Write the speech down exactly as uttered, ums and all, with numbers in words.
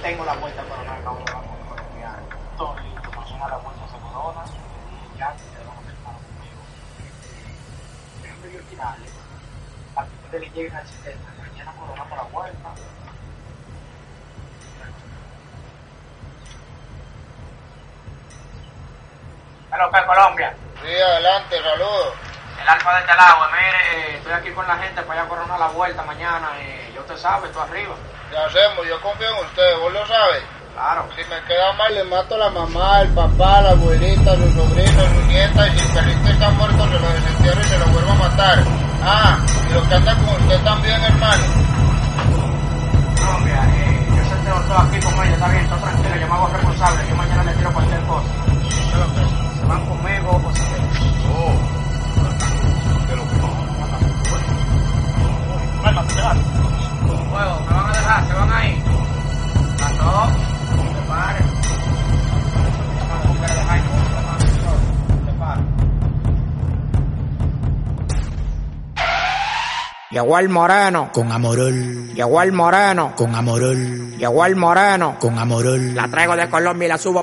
tengo la vuelta, pero no acabo de la vuelta colombiana. Todo listo, mañana la vuelta se corona. Y ya se van a estar conmigo. Déjame ver finales. Para que ustedes le lleguen al sistema. Mañana coronamos la vuelta. Hello, ¿qué Colombia? Sí, adelante, saludos. El Alfa de Telagua, mire, eh, estoy aquí con la gente para allá coronar la vuelta mañana. Eh, ya usted sabe, estoy arriba. ¿Qué hacemos? Yo confío en usted, vos lo sabes. Claro. Si me queda mal, le mato a la mamá, el papá, la abuelita, los sobrinos, sus nietas, y si el perrito está muerto, se lo desentierro y se lo vuelvo a matar. Ah, y lo que anda con usted también, hermano. Colombia, eh, yo se tengo todo aquí con ella, está bien, está tranquilo, yo me hago responsable, yo mañana le tiro cualquier cosa. Se van conmigo o se quedan. Oh, pero Fuego, me van a dejar, se van ahí. Pasó, se pare. No quiere dejar, no, se pare. Llegó el moreno con Amorol, llegó el moreno con Amorol, llegó el moreno con Amorol. La traigo de Colombia y la subo